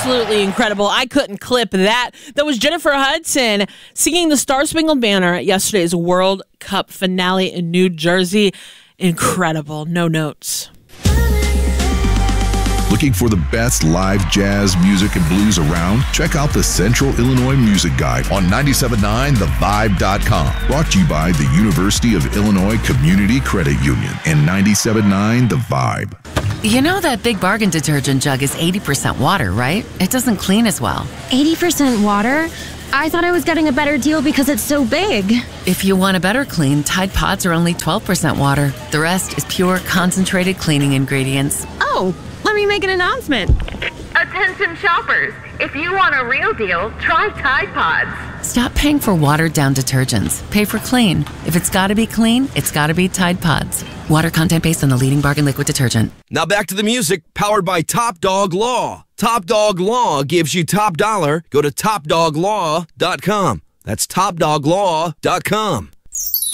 absolutely incredible. I couldn't clip that. That was Jennifer Hudson singing the Star Spangled Banner at yesterday's World Cup finale in New Jersey. Incredible. No notes. Looking for the best live jazz, music, and blues around? Check out the Central Illinois Music Guide on 97.9thevibe.com. Brought to you by the University of Illinois Community Credit Union and 97.9 The Vibe. You know that Big Bargain detergent jug is 80% water, right? It doesn't clean as well. 80% water? I thought I was getting a better deal because it's so big. If you want a better clean, Tide Pods are only 12% water. The rest is pure, concentrated cleaning ingredients. Oh, let me make an announcement. Attention shoppers, if you want a real deal, try Tide Pods. Stop paying for watered-down detergents. Pay for clean. If it's gotta be clean, it's gotta be Tide Pods. Water content based on the leading bargain liquid detergent. Now back to the music, powered by Top Dog Law. Top Dog Law gives you top dollar. Go to topdoglaw.com. That's topdoglaw.com.